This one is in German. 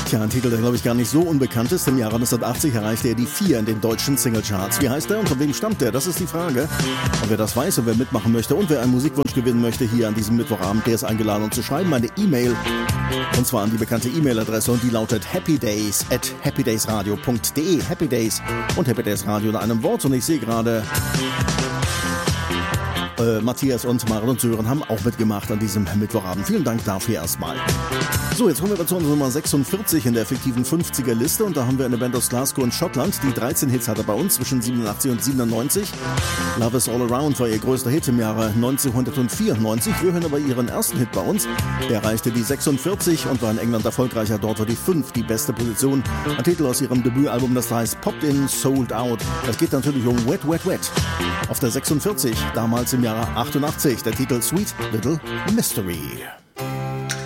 Tja, ein Titel, der glaube ich gar nicht so unbekannt ist. Im Jahre 1980 erreichte er die 4 in den deutschen Singlecharts. Wie heißt er und von wem stammt er? Das ist die Frage. Und wer das weiß und wer mitmachen möchte und wer einen Musikwunsch gewinnen möchte hier an diesem Mittwochabend, der ist eingeladen, uns zu schreiben. Eine E-Mail. Und zwar an die bekannte E-Mail-Adresse und die lautet happydays@happydaysradio.de. Happydays und Happy Days Radio in einem Wort. Und ich sehe gerade, Matthias und Maren und Sören haben auch mitgemacht an diesem Mittwochabend. Vielen Dank dafür erstmal. So, jetzt kommen wir zu unserer Nummer 46 in der effektiven 50er-Liste und da haben wir eine Band aus Glasgow in Schottland, die 13 Hits hatte bei uns zwischen 87 und 97. Love is All Around war ihr größter Hit im Jahre 1994. Wir hören aber ihren ersten Hit bei uns. Der erreichte die 46 und war in England erfolgreicher. Dort war die 5 die beste Position. Ein Titel aus ihrem Debütalbum, das heißt Popped In, Sold Out. Es geht natürlich um Wet, Wet, Wet. Auf der 46, damals im Jahre 88, der Titel Sweet Little Mystery.